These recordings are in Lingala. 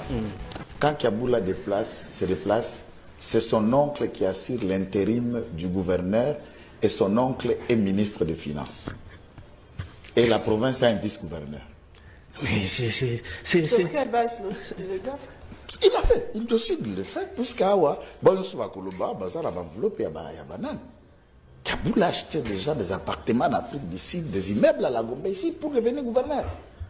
Quand Kiaboula se déplace, c'est son oncle qui assure l'intérim du gouverneur et son oncle est ministre des Finances. Et la province a un vice-gouverneur. Mais c'est... Sur quelle base le gars? Il a fait, il décide de le faire, puisqu'Awa, bon, sur la Koloba, ça a enveloppé à Banane. Kaboul a acheté déjà des appartements en Afrique du Sud, des immeubles à la Gombe ici pour devenir gouverneur.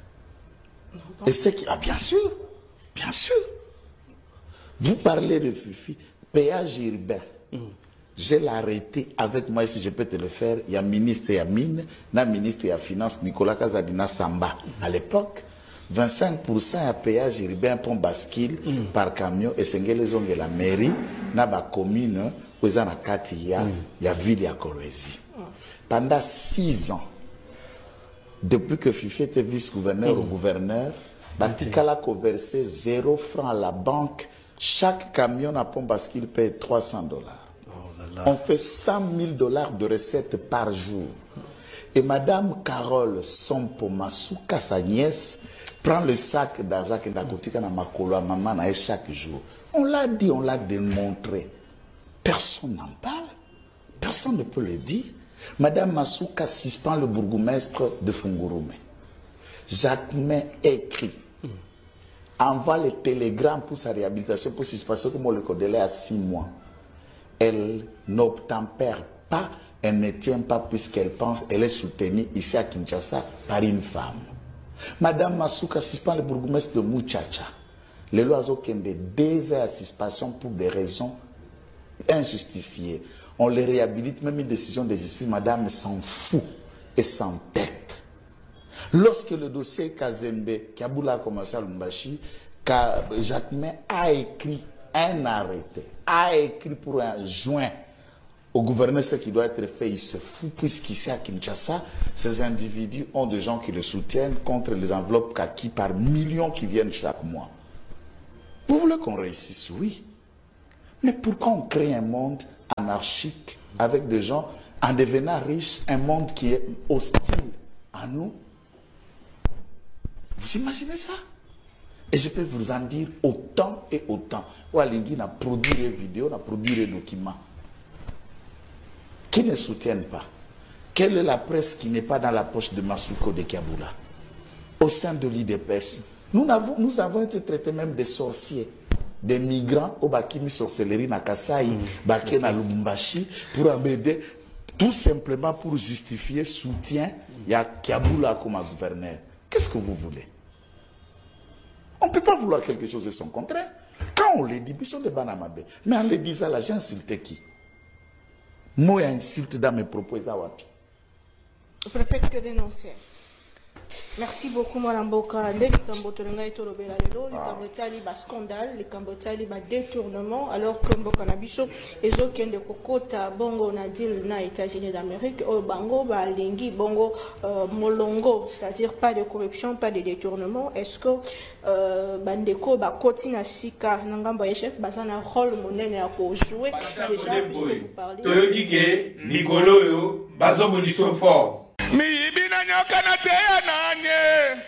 Et c'est qui. Ah, bien sûr, bien sûr. Vous parlez de Fifi, péage urbain. Je l'ai arrêté avec moi, si je peux te le faire. Il y a ministre et mine, na ministre et finance, Nicolas Kazadina Samba. À l'époque, 25% à péage urbain pour bascule par camion et c'est les onges de la mairie, na ba commune, où il y a ville à Kolwezi. Pendant 6 ans, depuis que Fifi était vice-gouverneur au gouverneur, Batikala a versé 0 francs à la banque. Chaque camion à pont bascule paye $300. On fait $100 000 de recettes par jour. Et Madame Carole Sompo-Masuka, sa nièce, prend le sac d'argent que Nakotika na makolo à maman chaque jour. On l'a dit, on l'a démontré. Personne n'en parle. Personne ne peut le dire. Madame Masuka suspend le bourgmestre de Fungurume. Jacquemin écrit. Envoie les télégrammes pour sa réhabilitation, pour suspension, comme on le délai à 6 mois. Elle n'obtempère pas, elle ne tient pas puisqu'elle pense, elle est soutenue ici à Kinshasa par une femme. Madame Masuka suspend le bourgmestre de Mouchacha. Le loiseau Kembe, 2 heures à suspension pour des raisons injustifiées. On les réhabilite, même une décision de justice, madame s'en fout et s'entête. Lorsque le dossier Kazembe, Kiaboula a commencé à Lumbashi, Jacquemin a écrit un arrêté, a écrit pour un joint au gouverneur ce qui doit être fait, il se fout, puisqu'ici à Kinshasa, ces individus ont des gens qui le soutiennent contre les enveloppes kaki par millions qui viennent chaque mois. Vous voulez qu'on réussisse? Oui. Mais pourquoi on crée un monde anarchique avec des gens, en devenant riches, un monde qui est hostile à nous? Vous imaginez ça? Et je peux vous en dire autant et autant. Oualingui a produit des vidéos, a produit des documents qui ne soutiennent pas. Quelle est la presse qui n'est pas dans la poche de Masuko de Kiaboula? Au sein de l'IDPS, nous avons été traités même des sorciers, des migrants au Bakimi sorcellerie na Kasai, Baké na Lubumbashi, pour embêter, tout simplement pour justifier soutien, il y a Kiaboula comme gouverneur. Qu'est-ce que vous voulez? On ne peut pas vouloir quelque chose et son contraire. Quand on les dit, ils sont des banamabé. Mais en les disant là, j'ai insulté qui? Moi, insulte dans mes propos. Je préfère que dénoncer. Merci beaucoup, Mme Boka. Les Cambotolanga Tolobela, les Cambotali bas scandale, les Cambotali bas détournement, alors que Mboka Nabiso, et autres qui ont des cocottes, Bongo Nadil, na États-Unis d'Amérique, au Bango, Lingi, Bongo, Molongo, c'est-à-dire pas de corruption, pas de détournement. Est-ce que Bandeko, Kotina Sika, Nangamba Echef, Bazana rôle monnaie à jouer déjà, puisque vous parlez. Toyodike, Nicolo, Bazo Boniso fort. Mi ibina nyoka na teya nanye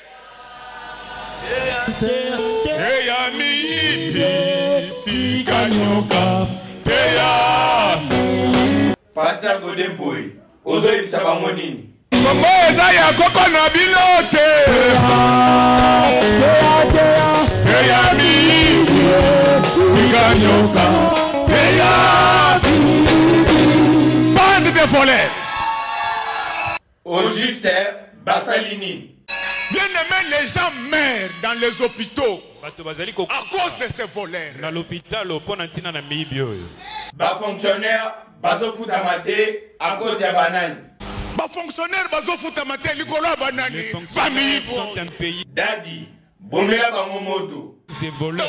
teya mi ibi tika nyoka teya Pasteur Godemboy, ozo ibisaba monini Kombo eza ya koko na bilote teya mi ibi tika nyoka teya bande de voleurs. Au juste Bassalini. Bien aimé, les gens meurent dans les hôpitaux à cause de ces voleurs. Dans l'hôpital, Bas fonctionnaire, bazo futamate à cause de banane. Bas fonctionnaire, bazo futamate likolo banane. Famille sont un pays. Daddy, bomela bangomoto. Des voleurs.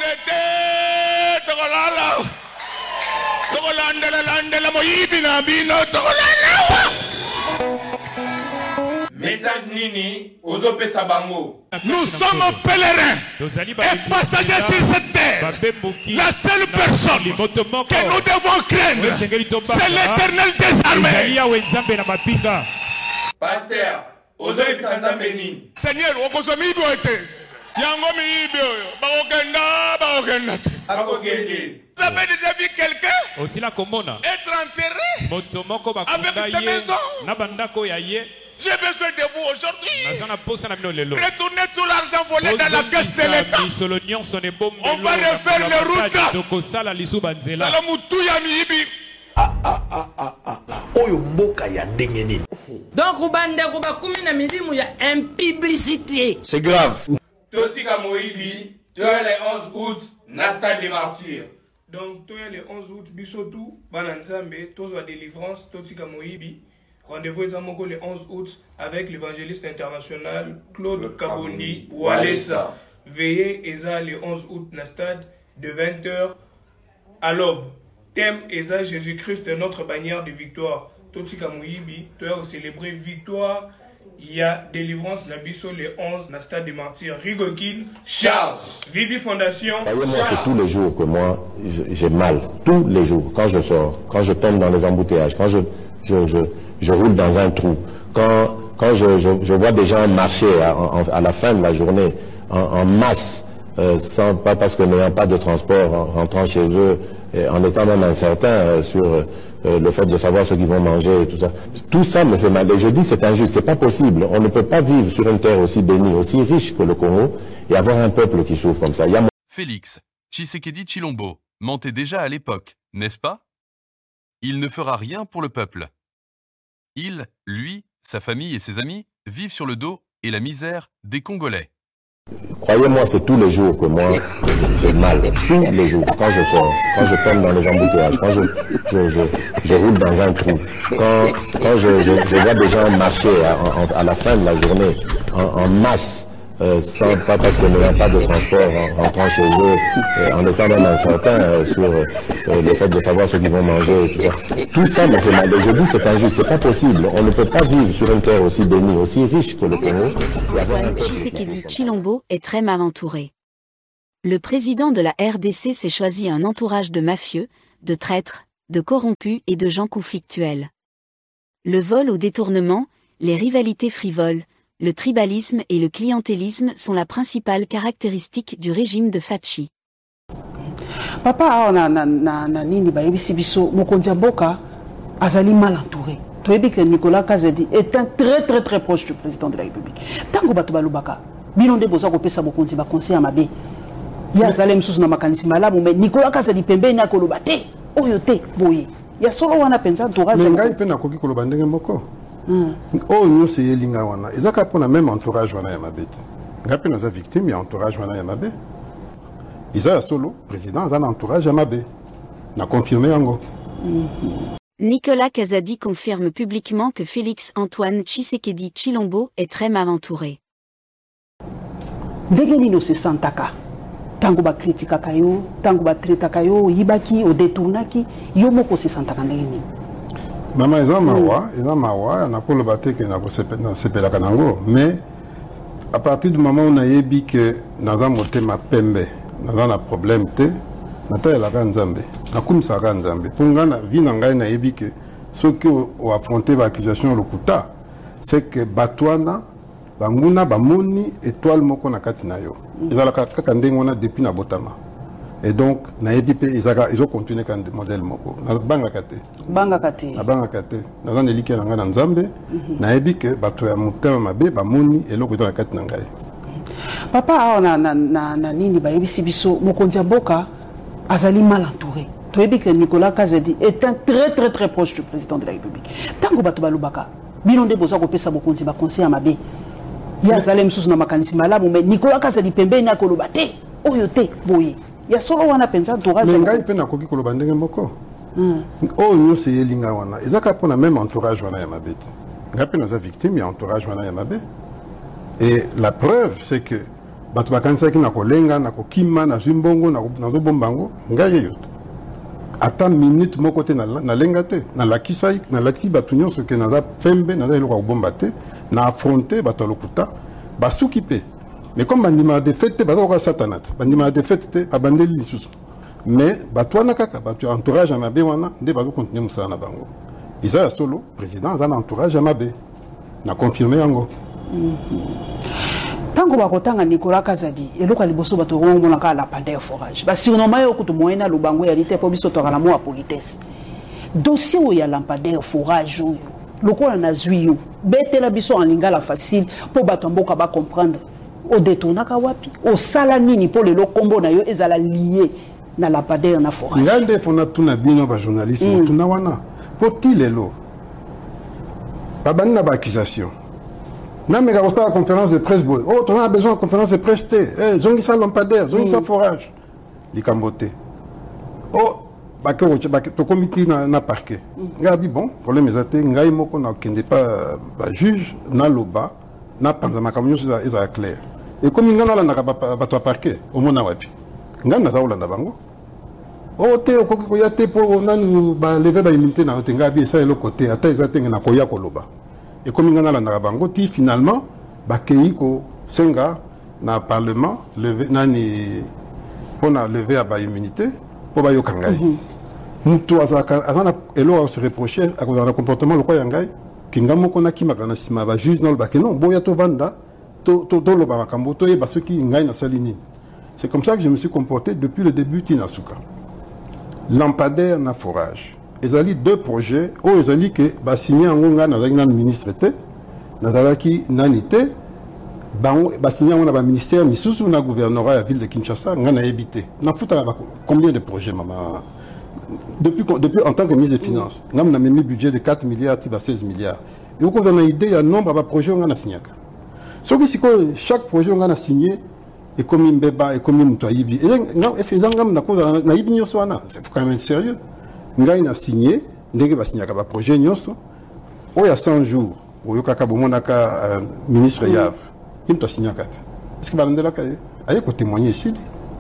Message Nini, Ozope Sabango. Nous sommes pèlerins et passagers sur cette terre. La seule personne que nous devons craindre, c'est l'Éternel des armées. Pasteur, Ozope Sanzambeni. Seigneur, Okozomi doit être. Yango miibi oyo. Bakokenda. Vous avez déjà vu quelqu'un aussi la komona être enterré motomoko avec sa maison? Na bandako ya ye. J'ai besoin de vous aujourd'hui. Retournez Retournez tout l'argent volé dans la caisse de l'État. On va refaire les routes. Dans la moutouya miibi. Oyo mboka ya ndenge nini. Donc ubande kuba kumi na milimu ya impiblicité. C'est grave. Totika Moïbi, tu as les 11 août, Nasta des martyrs. Donc, tu as les 11 août, Bisotou, Bananzambe, Tozo délivrance, Totika Moïbi. Rendez-vous le 11 août avec l'évangéliste international Claude Kabondi Walesa. Veillez Eza le 11 août na stade de 20h à l'aube. Thème Eza Jésus-Christ notre bannière de victoire. Totika Moïbi, tu as célébré victoire. Il y a délivrance Nabiso le 11 na stade des martyrs. Rigokin, Charles. Vibi Fondation. Voyez-moi, c'est tous les jours que moi j'ai mal. Tous les jours. Quand je sors, quand je tombe dans les embouteillages, quand je roule dans un trou, quand je vois des gens marcher à la fin de la journée en masse, pas parce que n'ayant pas de transport, en rentrant chez eux, en étant même incertain sur le fait de savoir ce qu'ils vont manger et tout ça. Tout ça me fait mal. Et je dis c'est injuste, c'est pas possible. On ne peut pas vivre sur une terre aussi bénie, aussi riche que le Congo et avoir un peuple qui souffre comme ça. Félix Tshisekedi Tshilombo mentait déjà à l'époque, n'est-ce pas? Il ne fera rien pour le peuple. Il, lui, sa famille et ses amis vivent sur le dos et la misère des Congolais. Croyez-moi, c'est tous les jours que moi j'ai mal. Tous les jours, quand je sors, quand je tombe dans les embouteillages, quand je roule dans un trou, quand je vois des gens marcher à la fin de la journée en masse, pas parce que n'ayant pas de transport, en rentrant chez eux, en étant même incertain sur le fait de savoir ce qu'ils vont manger et tout ça. Tout ça me fait mal. Et je dis c'est injuste, c'est pas possible. On ne peut pas vivre sur une terre aussi bénie, aussi riche que le Congo. Antoine Tshisekedi Tshilombo est très mal entouré. Le président de la RDC s'est choisi un entourage de mafieux, de traîtres, de corrompus et de gens conflictuels. Le vol au détournement, les rivalités frivoles, le tribalisme et le clientélisme sont la principale caractéristique du régime de Fachi. Papa na nini bayebisi biso mokonzi ya mboka azali mal entouré. Toyebi que Nicolas Kazadi est un très proche du président de la République. Tango bato balobaka bino nde boza kopesa mokonzi ba conseil mabe. Ya azali msusu na makanisi malamu mais Nicolas Kazadi pembeni akoloba te oyo te boye. Ya solo wana penza entourage. Ngai pe na koki koloba ndenge moko. Oh nous c'est yelinga wana ezaka pona même entourage wana ya mabeti ngapi naza victime ya entourage wana ya mabe isa solo président za entourage ya mabe na confirmer yango. Nicolas Kazadi confirme publiquement que Félix Antoine Tshisekedi Tshilombo est très mal entouré. Ndenge nino se santaka tango ba kritikaka yo tango ba traitaka yo yibaki o détournaki yo moko se santaka ndenge nini. Maman eza mawa na polo bateke na sepela kanango mais à partir du moment où on a yebi que naza motema pembe naza na problème te nata la nzambe na kumisa ka nzambe ponga na vie na ngai na yebi que ce que o affronter ba accusation lokuta c'est que batwana banguna bamoni étoile moko na kati na yo ezala kaka ndenge wana depuis na botama. Et donc, ils ont continué comme modèle moko. Na banga kate. Banga kate. Na banga kate. Na zan eliki na ngana nzambe. Na ebi ke bato ya mutema mabe ba moni eloko to na kate na ngai. Papa na nini ba yebisi biso mokonzi ya mboka azali mal entouré. Toyebi que Nicolas Kazadi est un très proche du président de la République. Tango bato balobaka bino nde boza kopesa mokonzi ba conseil mabe. Ya azali msusu na makanisi malamu mais Nicolas Kazadi pembeni akoloba te oyo te boye. Ya solo wana penza entourage. Ngai pe na koki koloba ndenge moko. Oh nous c'est yelinga wana ezaka pona même entourage wana ya mabeti ngapi naza victime ya entourage wana ya mabe. Et la preuve c'est que bato bakanisaki na kolenga na kokima na zimbongo na zo bombango ngai yo ata minute moko te na lenga te na lakisai na lati bato nyonso ke naza pembe naza eloko kobomba te na affronter bato lokuta basuki pe. Mais comme bandima de fête baza ko satanat bandima de fête abandeli lisusu mais batwana kaka batu entourage à mabe wana nde bazo continuer musala na bango isa solo président za entourage à mabe na confirmer yango. Tango bakotanga Nicolas Kazadi eloko liboso bato ngomona ka la pandeur forage ba surnommé yo kutu moyena lubango ya lite po biso to kala mo a politesse dossier où ya lampadaire forage oyo lokola na zwi yo betela biso en lingala facile po bato mboka ba comprendre o détournaka wapi o sala nini po le kombo na yo ezala lié na lampadaire na forage ngande fona tuna bino ba journalisme tuna wana po tilelo babani na ba accusation. Non, mais quand on a la conférence de presse, oh, on a besoin de conférence de presse, zongisa lampadaire, zongisa forage, les cambotés. Oh, to comité na parquet. Ngabi bon, problème est ngai moko na kende pas juge na loba na panzama camion c'est clair. Et comme ngana la na ba to parquet, au mona wapi. Ngana za olanda bango. Oh, te ko ya te po nanu ba lever ba immunité na ngabi ça le côté ata ezatenge na koya koloba. Et comme il y a un bango, finalement, bakei ko senga na parlement levé nani pour na lever à ba immunité pour ba yokangai. Mutu azaka azana elo se reprocher à cause du comportement le quoi yangai kingamo kona kimakana sima ba juge non ba que non boya to vanda to lo ba makambo to yeba ceux qui ngai na salini. C'est comme ça que je me suis comporté depuis le début Tinasuka. Lampadaire na forage. Ils ont deux projets, où ils ont dit que bah signé en Onga dans le ministre était, dans nanité, bah signé en un ministère, mais sous un gouvernorat à la ville de Kinshasa, on a habité. On a combien de projets, maman? Depuis en tant que ministre des Finances, on a mis un budget de 4 milliards, 16 milliards. Et on a une idée, il y a un nombre de projets qu'on a signé. Sauf que chaque projet qu'on a signé, et comme un bébé, et comme un toibi. Est-ce que les gens ont c'est quand même sérieux. Ngai na signé, ndenge ba signé ka projet nyonso. O ya 100 jours, o yoka ka bomonaka ministre Yav. Il t'a signé kat. Est-ce que ba ndela ka aye ko témoigner ici?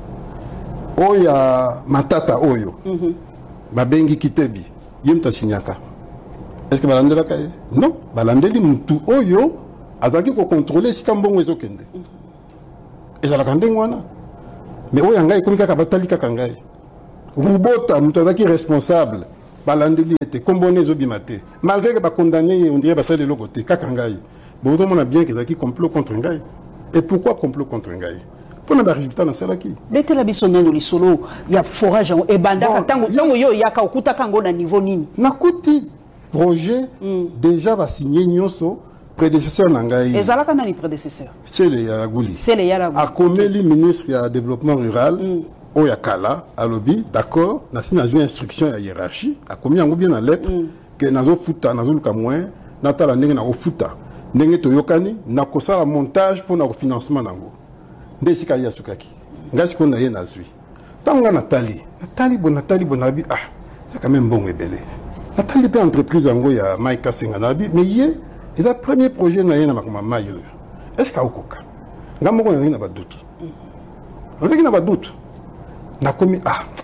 O ya matata oyo. Ba bengi kitebi. Yim t'a signé ka. Est-ce que ba ndela ka? Non, ba landeli mutu oyo azaki ko contrôler si kambongo ezokende. Ezala kandengo wana. Mais o ya ngai komika ka batali ka ngai. Rubota, nous sommes responsables. Balandeli était comboné zobimate. Malgré que ba condamné, on dirait basé de l'autre côté. Kakangai. Bon, on a bien qu'ils ont complot contre Ngai. Et pourquoi complot contre Ngai? Pour le résultat dans celle qui. Dès que la bisonne de l'isolo, il y a forage et banda. Tango yo yaka okuta kango na niveau nini. Nakuti projet déjà va signer nyoso prédécesseur Nangai. Et zalaka nani prédécesseur? C'est le Yaragouli. C'est le Yaragouli. A Komeli ministre du développement rural. Oyakala, à lobby, d'accord, n'a signé une instruction à hiérarchie, a commis en bien la lettre, que nazo futa, nazo luka moins, natala nenge na futa, nenge to yokani, na kosa la montage pour na financement nango. Ndesi ka yasukaki. Ngasi ko na ye nazui. Tanga Nathalie bonabi, ah, c'est quand même bon et belé. Nathalie pe entreprise ango ya Maïka Senganabi, mais yé, c'est le premier projet na ye na makoma mayo. Est-ce ka okoka? Ngamoko na ba doute. On sait qu'il n'a pas de doute. N'a commis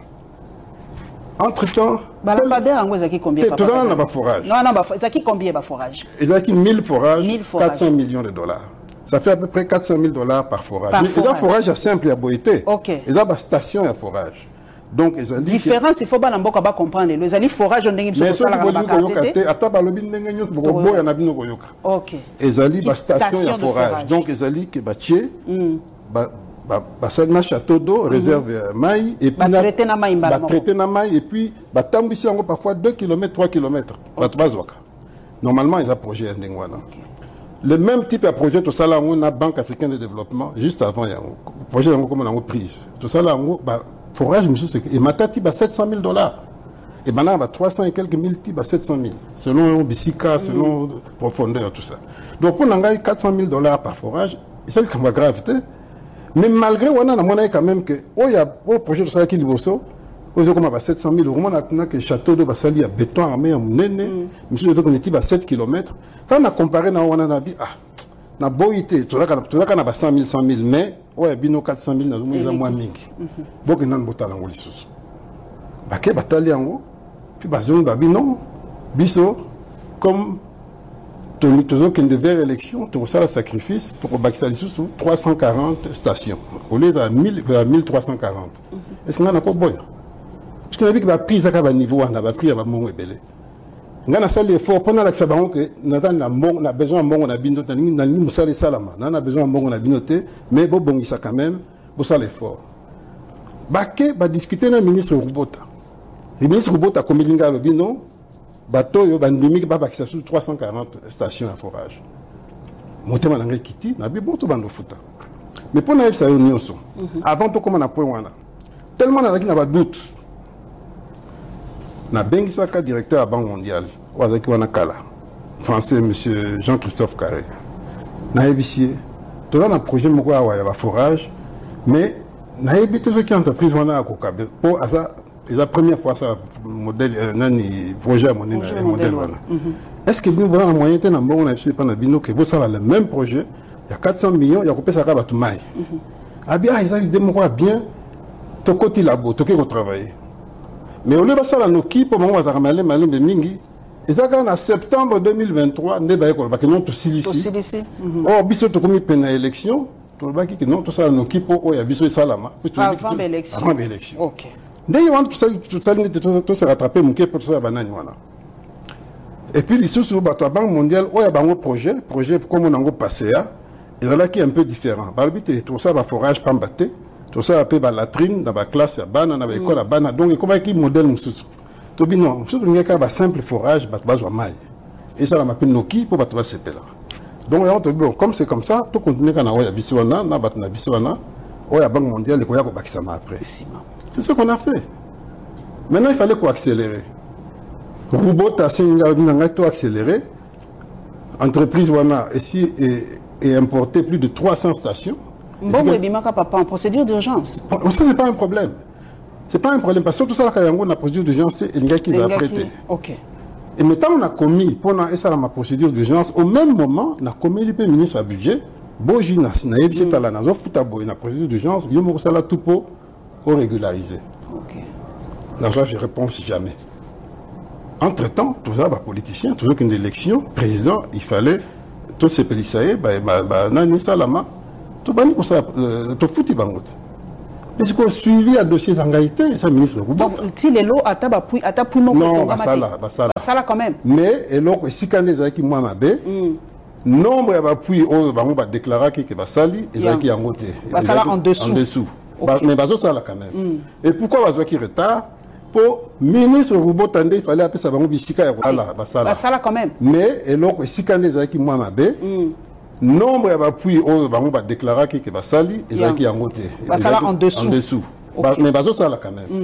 entre-temps, Lampadaire en Zaki combien tout ça n'a pas forage. Non, Zaki combien de forage? Zaki 1000 forages, 400 millions de dollars. Ça fait à peu près 400 000 dollars par forage. Mais les forages simple à Boïté. OK. Ils ont une station à forage. Donc ils ont dit différence, il faut pas n'importe quoi comprendre. Les années forage on dit mais ça la OK. Ils ont dit une station à forage. Donc ils ont dit que bâtier basana château d'eau réserve maï et puis traiter na maï et puis tambisi yango parfois 2 km 3 km normalement ils ont projet ndengwana le même type de projet tout ça là on a Banque africaine de développement juste avant yango projet yango comme on a prise tout ça là on forage monsieur et matati ba 700 000 $. Et maintenant, 300 et quelques mille types à 700 000, selon Bissika, selon profondeur, tout ça. Donc, pour nous, 400 000 $ par forage, c'est le cas gravité. Mais malgré, on a quand même que, il y a un projet de ça qui est bosso, on a 700 000 €, on a que château de Bassali à béton armé, on est à 7 km. Quand on a comparé, on a dit, na boité, tout ça, on a 100 000, mais, ouais, bino 400 000, on a moins mingi. Donc, on a un botal en Oulissus. Baké batali yango puis bazon babi non biso comme tozo qui devait élection tout ça le sacrifice pour bakisali sous 340 stations au lieu de 1340 est-ce qu'on a quoi boya parce que la vie que va prise à niveau on a pris à mongo ebele nga na sali effort pendant la sabango que na besoin mbongo na bino na ni musala salama na besoin mbongo na bino te mais bo bongisa quand même bo sala effort bake ba discuter na ministre Rubota le ministre Rubota komilinga lo bino bato yo bandimi ba bakisa sur 340 stations à forage motema na ngai kiti na bi bon to bando futa mais pour na ça nyonso avant to comment na point wana tellement na ba doute na bengisaka directeur à Banque mondiale wazaki wana kala français monsieur Jean-Christophe Carré na ébicier to na projet moko ya ba forage mais na ébité ce qui entreprise wana akokabe pour asa la première fois ça modèle nani projet modèle wana est-ce que nous voilà moyen de na mbongo na biso pas na bino que vous ça le même projet il y a 400 millions il y a kopesa ka batu mai abia ils avaient des moko bien to côté labo to ko travailler mais au lieu de ça, nos équipes, pour moi, mingi, ils ont en septembre 2023, nous avons dit que nous ici. Or, biso to comme peine élection, tout le qui non tout ça nos équipes au ya biso salama. Avant l'élection. Avant l'élection. OK. D'ailleurs, tout ça tout se rattraper mon pour ça banane voilà. Et puis les sous bato Banque mondiale, il y a un projet comme on a passé là, il là qui est un peu différent. Balbité tout ça va forage pambaté. Tout ça appelle la latrine dans la classe, dans l'école, donc comment qui modèle nous tout bien non, surtout il y a un simple forage, battre maille. Et ça la appelle Noki pour battre ce là. Donc on te bon comme c'est comme ça, tout continue quand on a biswana, na battre na biswana, on a Banque mondiale, il y a quoi qui ça m'a après. C'est ce qu'on a fait. Maintenant il fallait quoi accélérer. Robot a tout accéléré. Entreprise wana ici et importé plus de 300 stations. Bon, oui, papa, en procédure d'urgence. Ça, c'est pas un problème. C'est pas un problème. Parce que tout ça, quand on a une procédure d'urgence, c'est un gars qui l'a prêté. OK. Et maintenant, on a commis, pendant ça, ma procédure d'urgence, au même moment, on a commis le ministre à budget, Boji, na yebisi tala na zo futabo, na procédure d'urgence, yo mo sala tout pour régulariser. OK. Là, je réponds si jamais. Entre-temps, tout ça, politicien, toujours qu'une élection, président, il fallait, tous ces pélissaïs, nani salama, tout bani pour ça, tout fouti bangot. Mais c'est qu'on suivi à dossier d'engagité, ça ministre. Donc, si les lots attapent mon non, basala quand même. Mais, et là, si quand les qui moi m'abé, nombre d'appui au bango va déclarer que basali, et qui en côté. Basala en dessous. En dessous. Mais baso ça là quand même. Et pourquoi baso qui retard? Pour ministre Rubotande, il fallait appeler ça bango bisika ya basala. Basala quand même. Mais, et là, si quand les qui moi m'abé, nombre d'appui au bango va déclarer que basali, et qui en côté. Basala en dessous. En dessous. Mais baso ça là quand même.